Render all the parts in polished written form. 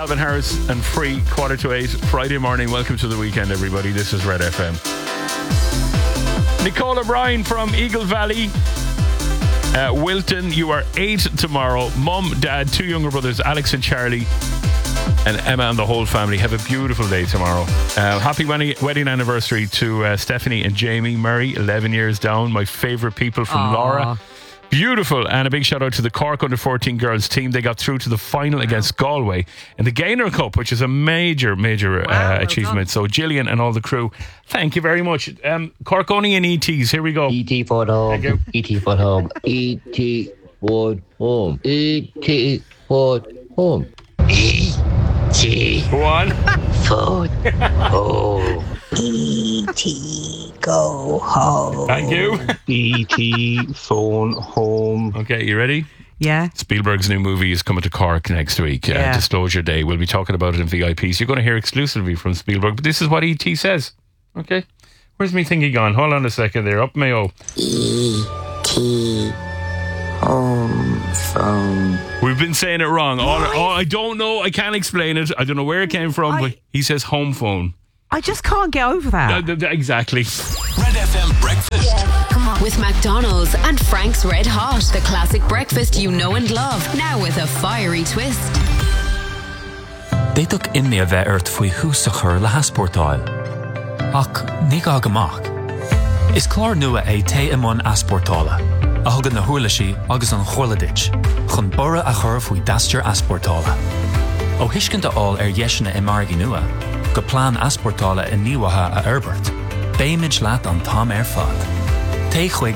Calvin Harris and Free, 7:45, Friday morning. Welcome to the weekend, everybody. This is Red FM. Nicole O'Brien from Eagle Valley. Wilton, you are 8 tomorrow. Mum, Dad, 2 younger brothers, Alex and Charlie, and Emma and the whole family. Have a beautiful day tomorrow. Happy wedding anniversary to Stephanie and Jamie Murray, 11 years down. My favourite people from Laura. Beautiful. And a big shout out to the Cork under 14 girls team. They got through to the final against Galway in the Gaynor Cup, which is a major achievement. So Gillian and all the crew, thank you very much. Corkonian ETs, here we go. ET for home. ET for home. ET for home. ET for home. ET. Go on. Phone home. E.T. go home. Thank you. E.T. phone home. Okay, you ready? Yeah. Spielberg's new movie is coming to Cork next week. Disclosure Day. We'll be talking about it in VIPs. You're going to hear exclusively from Spielberg, but this is what E.T. says. Okay. Where's me thingy gone? Hold on a second there. Up Mayo. E.T. home phone. We've been saying it wrong. I don't know. I can't explain it. I don't know where it came from, but he says home phone. I just can't get over that. Exactly. Red FM Breakfast. Yeah, come on. With McDonald's and Frank's Red Hot, the classic breakfast you know and love, now with a fiery twist. They took in a bheith faoi húsachar le hasportáil. Ach, ní gá gamach. Is clár nua te imón asportála. A thugan na huirlaisí agus an chorladit. Chun bora a chur faoi dasteir asportála. Ó hiiscinnta all dheisina I margaí nua. Go plán asportála in níomhatha a Herbert. Béimid leat an tám fad. Té chuig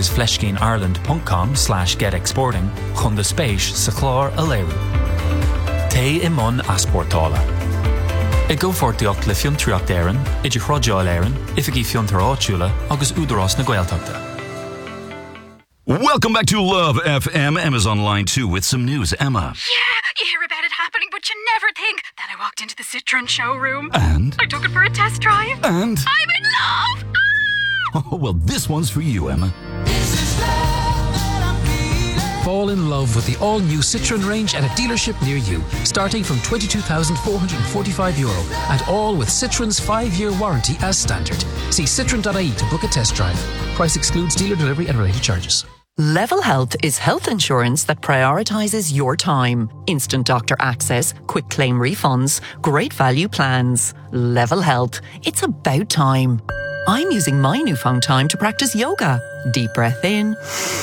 enterprisefleshgaineIreland.com/getexporting chun de spéis sa chlár a léirú. Té imón asportála. I go fortíocht le fiontriacht éireann, idir chrodáil éireann, ifigí fiontar áitiúla agus údarás na Gaeltachta. Welcome back to Love FM. Emma's on line 2 with some news. Emma. Yeah, you hear about it happening, but you never think. Then I walked into the Citroen showroom. And? I took it for a test drive. And? I'm in love! Oh, well, this one's for you, Emma. Fall in love with the all-new Citroen range at a dealership near you, starting from €22,445, and all with Citroen's 5-year warranty as standard. See citroen.ie to book a test drive. Price excludes dealer delivery and related charges. Level Health is health insurance that prioritises your time. Instant doctor access, quick claim refunds, great value plans. Level Health. It's about time. I'm using my newfound time to practice yoga. Deep breath in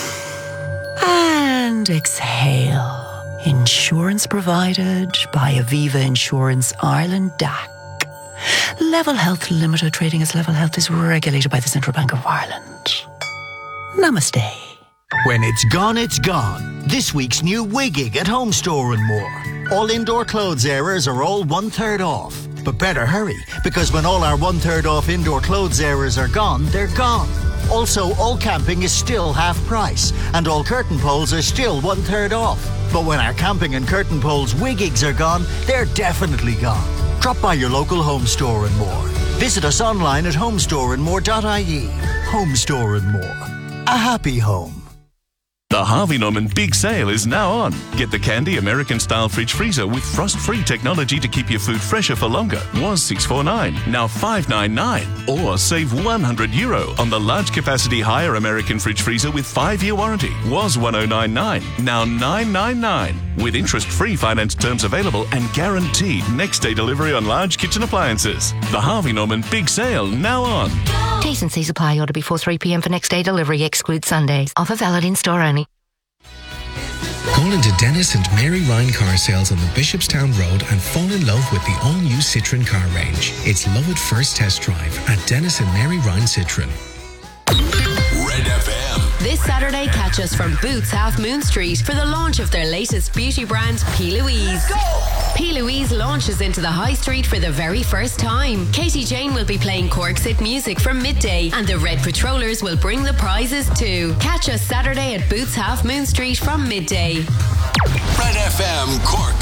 and exhale. Insurance provided by Aviva Insurance Ireland DAC. Level Health Limited, trading as Level Health, is regulated by the Central Bank of Ireland. Namaste. When it's gone, it's gone. This week's new Wiggig at Home Store and More. All indoor clothes areas are all 1/3 off. But better hurry, because when all our 1/3 off indoor clothes areas are gone, they're gone. Also, all camping is still half price, and all curtain poles are still 1/3 off. But when our camping and curtain poles Wiggigs are gone, they're definitely gone. Drop by your local Home Store and More. Visit us online at homestoreandmore.ie. Home Store and More. A happy home. The Harvey Norman Big Sale is now on. Get the Candy American-style fridge freezer with frost-free technology to keep your food fresher for longer. Was $649, now $599. Or save €100 on the large-capacity higher American fridge freezer with 5-year warranty. Was $1,099, now $999. With interest-free finance terms available and guaranteed next-day delivery on large kitchen appliances. The Harvey Norman Big Sale now on. T's and C's apply. Order before 3 p.m. for next day delivery. Excludes Sundays. Offer valid in store only. Call into Dennis and Mary Ryan Car Sales on the Bishopstown Road and fall in love with the all-new Citroen car range. It's love at first test drive at Dennis and Mary Ryan Citroen. Red FM. This Saturday, catch us from Boots Half Moon Street for the launch of their latest beauty brand, P. Louise. P. Louise launches into the high street for the very first time. Katie Jane will be playing Cork's hit music from midday, and the Red Patrollers will bring the prizes too. Catch us Saturday at Boots Half Moon Street from midday. Red FM Cork Traffic.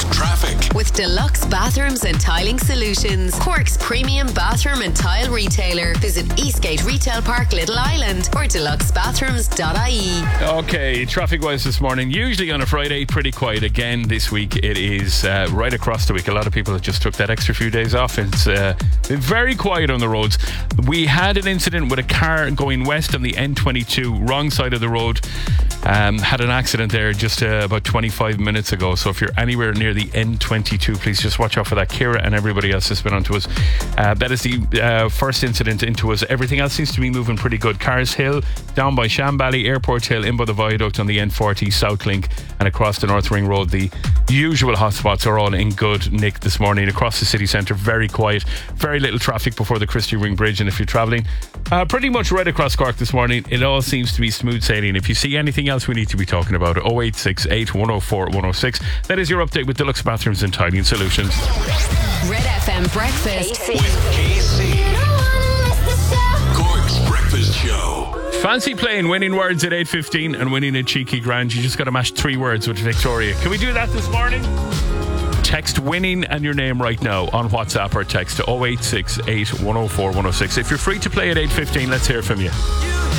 traffic. With Deluxe Bathrooms and Tiling Solutions, Cork's premium bathroom and tile retailer. Visit Eastgate Retail Park, Little Island, or deluxebathrooms.ie. Okay, traffic-wise this morning, usually on a Friday, pretty quiet. Again, this week it is right across the week. A lot of people have just took that extra few days off. It's been very quiet on the roads. We had an incident with a car going west on the N22, wrong side of the road. Had an accident there just about 25 minutes ago. So if you're anywhere near the N22, please just watch out for that. Kira and everybody else has been onto us. That is the first incident into us. Everything else seems to be moving pretty good. Cars Hill, down by Shambally, Airport Hill, in by the viaduct on the N40, South Link, and across the North Ring Road. The usual hotspots are all in good nick this morning. Across the city centre, very quiet. Very little traffic before the Christie Ring Bridge. And if you're travelling pretty much right across Cork this morning, it all seems to be smooth sailing. If you see anything else we need to be talking about, 0868 104 106. That is your update with Deluxe Bathrooms and Tiling Solutions. Red FM Breakfast with KC. Cork's Breakfast Show. Fancy playing winning words at 8:15 and winning a cheeky grand. You just got to match 3 words with Victoria. Can we do that this morning? Text winning and your name right now on WhatsApp or text to 0868 104 106. If you're free to play at 8:15, let's hear from you.